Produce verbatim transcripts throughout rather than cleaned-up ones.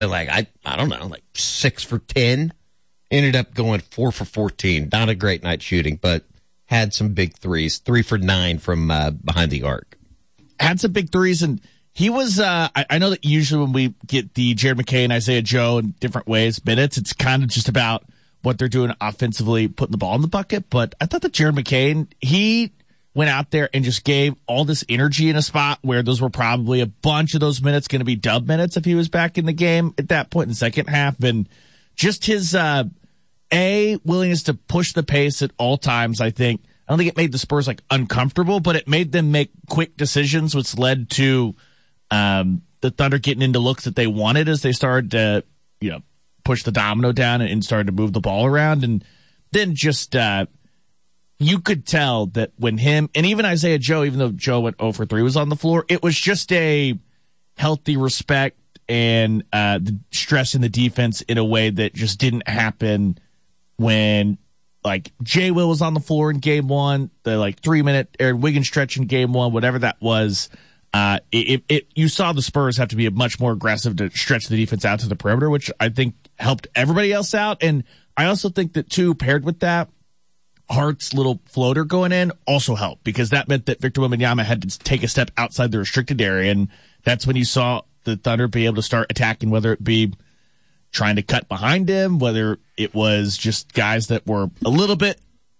like, I, I don't know, like six for ten. Ended up going four for fourteen. Not a great night shooting, but had some big threes. Three for nine from uh, behind the arc. Had some big threes, and he was, uh, I, I know that usually when we get the Jared McCain and Isaiah Joe in different ways, minutes, it's kind of just about what they're doing offensively, putting the ball in the bucket. But I thought that Jared McCain, he went out there and just gave all this energy in a spot where those were probably a bunch of those minutes going to be dub minutes if he was back in the game at that point in the second half. And just his, uh, A, willingness to push the pace at all times, I think. I don't think it made the Spurs like uncomfortable, but it made them make quick decisions, which led to um, the Thunder getting into looks that they wanted as they started to, you know, push the domino down and, and started to move the ball around. And then just uh, you could tell that when him and even Isaiah Joe, even though Joe went zero for three, was on the floor, it was just a healthy respect and uh, the stress in the defense in a way that just didn't happen when like Jay Will was on the floor in game one, the like three minute Aaron Wiggins stretch in game one, whatever that was. Uh, it, it, you saw the Spurs have to be much more aggressive to stretch the defense out to the perimeter, which I think helped everybody else out. And I also think that too, paired with that, Hart's little floater going in also helped because that meant that Victor Wembanyama had to take a step outside the restricted area. And that's when you saw the Thunder be able to start attacking, whether it be trying to cut behind him, whether it was just guys that were a little bit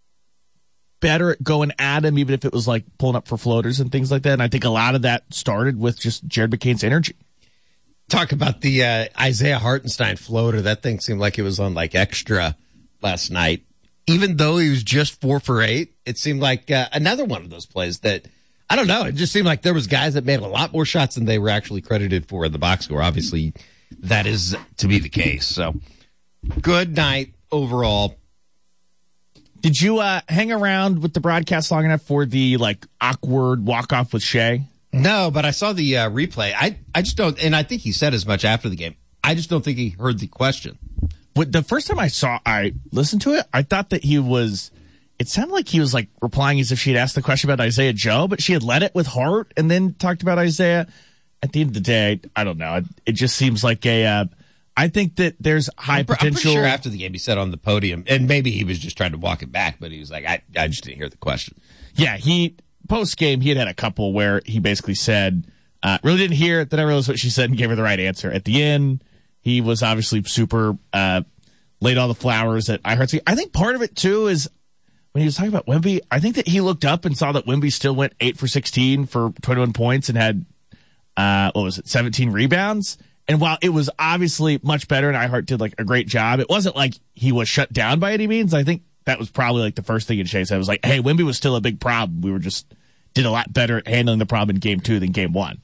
better at going at him, even if it was like pulling up for floaters and things like that. And I think a lot of that started with just Jared McCain's energy. Talk about the uh, Isaiah Hartenstein floater. That thing seemed like it was on like extra last night. Even though he was just four for eight, it seemed like uh, another one of those plays that, I don't know, it just seemed like there was guys that made a lot more shots than they were actually credited for in the box score. Obviously, that is to be the case. So, good night overall. Did you uh, hang around with the broadcast long enough for the like awkward walk-off with Shea? No, but I saw the uh, replay. I, I just don't, and I think he said as much after the game. I just don't think he heard the question. What, the first time I saw, I listened to it, I thought that he was, it sounded like he was like replying as if she had asked the question about Isaiah Joe, but she had led it with Hart and then talked about Isaiah. At the end of the day, I don't know. It, it just seems like a, uh, I think that there's high I'm, potential. I'm pretty sure after the game he said on the podium, and maybe he was just trying to walk it back, but he was like, I, I just didn't hear the question. Yeah, he, post game, he had had a couple where he basically said, uh, really didn't hear it, then I realized what she said and gave her the right answer. At the end, he was obviously super, uh, laid all the flowers at iHeartZoo. I think part of it too is when he was talking about Wemby, I think that he looked up and saw that Wemby still went eight for sixteen for twenty-one points and had, uh, what was it, seventeen rebounds. And while it was obviously much better and iHeart did like a great job, it wasn't like he was shut down by any means. I think that was probably like the first thing in Shea said was like, hey, Wemby was still a big problem. We were just did a lot better at handling the problem in game two than game one.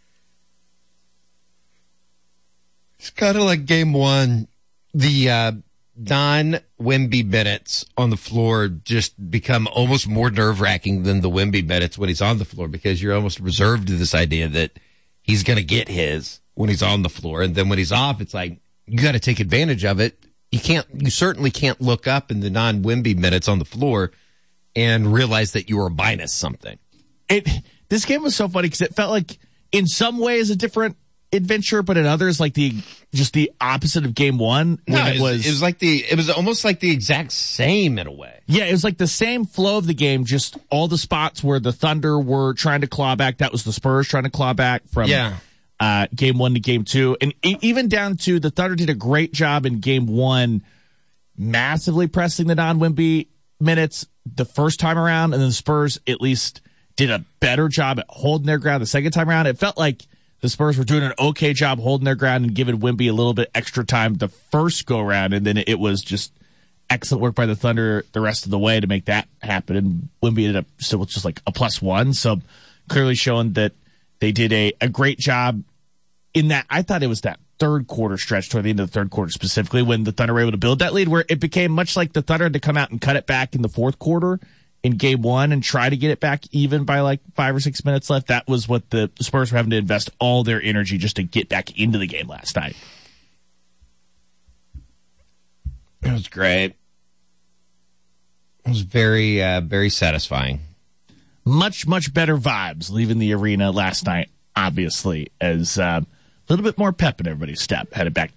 It's kind of like game one. The uh, non-Wemby minutes on the floor just become almost more nerve-wracking than the Wemby minutes when he's on the floor because you're almost reserved to this idea that he's going to get his when he's on the floor. And then when he's off, it's like, you got to take advantage of it. You can't, you certainly can't look up in the non-Wemby minutes on the floor and realize that you were minus something. It, this game was so funny because it felt like in some ways a different adventure, but in others like the just the opposite of game one. When no, it was, it was like the it was almost like the exact same in a way. Yeah, it was like the same flow of the game. Just all the spots where the Thunder were trying to claw back, that was the Spurs trying to claw back from yeah. uh, game one to game two, and e- even down to the Thunder did a great job in game one, massively pressing the non-Wemby minutes the first time around, and then the Spurs at least did a better job at holding their ground the second time around. It felt like the Spurs were doing an okay job holding their ground and giving Wemby a little bit extra time the first go round, and then it was just excellent work by the Thunder the rest of the way to make that happen. And Wemby ended up still with just like a plus one, so clearly showing that they did a, a great job in that. I thought it was that third quarter stretch toward the end of the third quarter specifically when the Thunder were able to build that lead where it became much like the Thunder had to come out and cut it back in the fourth quarter in game one and try to get it back even by like five or six minutes left. That was what the Spurs were having to invest all their energy just to get back into the game last night. It was great. It was very, uh, very satisfying. Much, much better vibes leaving the arena last night, obviously, as uh, little bit more pep in everybody's step headed back